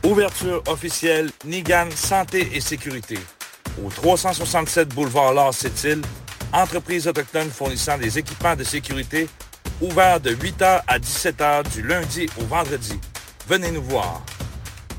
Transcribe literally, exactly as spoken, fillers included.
Ouverture officielle Nigan Santé et Sécurité. Au trois cent soixante-sept boulevard Laure Sept-Îles, entreprise autochtone fournissant des équipements de sécurité, ouvert de huit heures à dix-sept heures du lundi au vendredi. Venez nous voir.